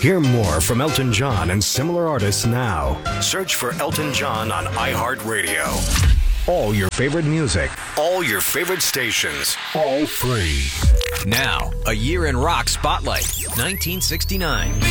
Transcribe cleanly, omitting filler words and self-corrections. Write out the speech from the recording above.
Hear more from Elton John and similar artists now. Search for Elton John on iHeartRadio. All your favorite music, all your favorite stations, all free. Now, a year in rock spotlight, 1969.